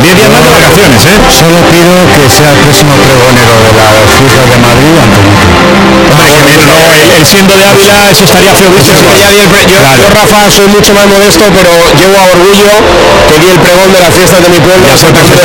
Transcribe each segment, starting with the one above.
10 días más de vacaciones, ¿eh? Solo pido que sea el próximo pregonero de las fiestas de Madrid, Antonito. Él siendo de Ávila, eso estaría feo. Yo, Rafa, soy mucho más modesto, pero llevo a orgullo que di el pregón de las fiestas de mi pueblo, Ya fue perfecto,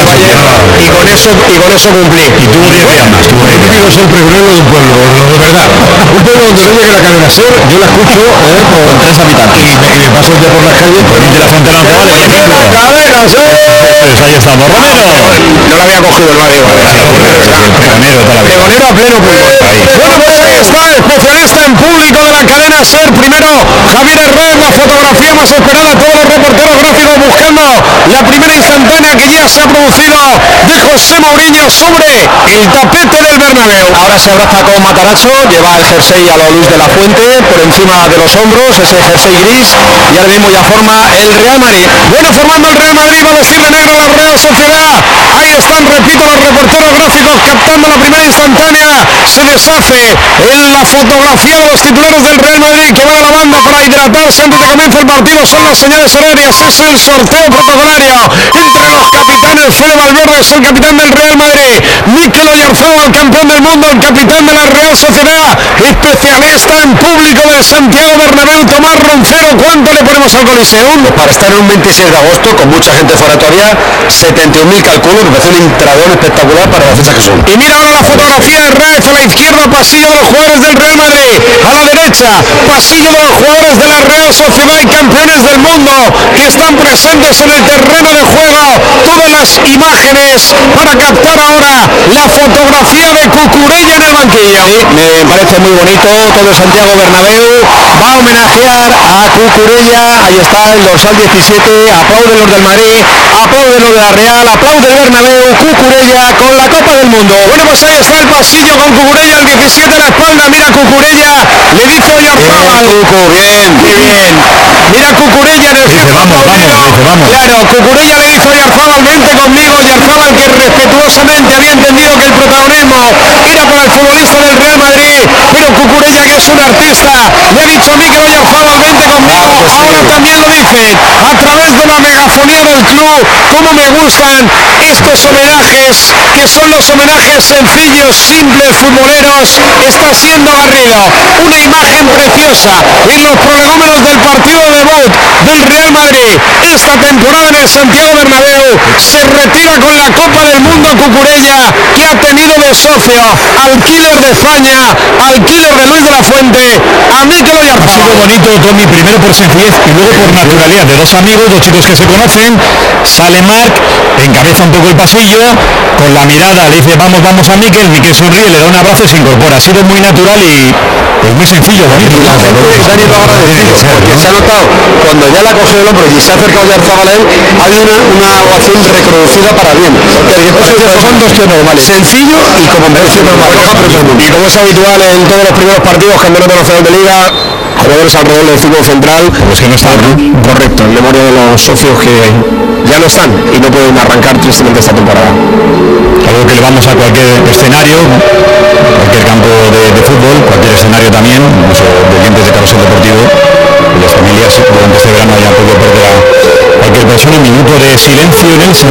y con eso cumplí. Y tuvo 10 días más. Yo soy pregonero de un pueblo, de verdad. Un pueblo donde no llegue la cadena SER, yo la escucho Con 3 habitantes. y me paso el día por las calles. Pues de la Fontana no te vale. ¡Cadena SER! Pues ahí estamos, Romero. No lo había cogido el barrio. Pregonero toda la vida. Pregonero a pleno pulmón. Bueno, pues ahí está, especialista en público de la cadena SER. Primero, Javier Herrera, la fotografía más esperada. Todos los reporteros gráficos buscando la primera instantánea que ya se ha producido de José Mourinho sobre el tapete del Bernabéu. Ahora se abraza con Matarazzo, lleva el jersey a lo Luis de la Fuente por encima de los hombros, ese jersey gris, y ahora mismo ya forma el Real Madrid. Bueno, formando el Real Madrid, va a vestir de negro la Real Sociedad. Ahí están, repito, los reporteros gráficos captando la primera instantánea. Se deshace en la fotografía de los titulares del Real Madrid que van a la banda para hidratarse antes de que comience el partido. Son las señales horarias, es el sorteo protocolario entre los capitanes. Fede Valverde es el capitán del Real Madrid, Mikel Oyarzabal, campeón del mundo, el capitán de la Real Sociedad, especialista en público del Santiago Bernabéu, Tomás Roncero. ¿Cuánto le ponemos al Coliseum? Para estar en un 26 de agosto con mucha gente fuera todavía, 71.000 calculos, me parece un intradón espectacular para la fecha que son. Y mira ahora la fotografía de Raez, a la izquierda pasillo de los jugadores del Real Madrid, a la derecha pasillo de los jugadores de la Real Sociedad y campeones del mundo que están presentes en el terreno de juego. Todas las imágenes para captar ahora la fotografía de Cucurella en el banquillo. Sí, me parece muy bonito, todo Santiago Bernabéu va a homenajear a Cucurella. Ahí está el dorsal 17, aplauden los del Madrid, aplauden los de la Real, aplaude el Bernabéu, Cucurella con la Copa del Mundo. Bueno, pues ahí está el pasillo con Cucurella, el 17 a la espalda, mira Cucurella, le dice Oyarzabal. Bien, bien. Mira Cucurella en el Dice, vamos. Claro, Cucurella le dice a Oyarzabal, vente conmigo. Oyarzabal, que respetuosamente había entendido que el protagonismo era para el futbolista del Real Madrid, pero Cucurella, que es un artista, le ha dicho a Mikel Oyarzabal, vente conmigo. Ahora también lo dice a través de la megafonía del club. Cómo me gustan estos homenajes, que son los homenajes sencillos, simples, futboleros. Está siendo Garrido una imagen preciosa en los prolegómenos del partido de debut del Real Madrid esta temporada en el Santiago Bernabéu. Se retira con la Copa del Mundo Cucurella, que ha tenido de socio al killer de España, al killer de Luis de la Fuente, a Mikel Oyarzabal. Ha sido bonito, Tommy, primero por sencillez y luego por naturalidad de dos amigos, dos chicos que se conocen. Sale Marc, encabeza un poco el pasillo, con la mirada le dice vamos a Mikel sonríe, le da un abrazo y se incorpora. Ha sido muy natural y pues muy sencillo, bonito. La gente se ha ido agradecido, porque se ha notado cuando ya la ha cogido el hombro y se ha acercado Oyarzabal a él, ha habido una ovación reproducida para bien. Son dos tíos normales, sencillo y como merece normal. Y como es habitual en todos los primeros partidos, campeonato nacional de liga, jugadores alrededor del fútbol central, Pues que no están, ¿no? correcto, en memoria de los socios que ya no están y no pueden arrancar tristemente esta temporada. Algo que le vamos a cualquier escenario, cualquier campo de fútbol, cualquier escenario también, los oyentes de Carrusel Deportivo, y las familias durante este verano hayan podido perder a cualquier persona. Un minuto de silencio en el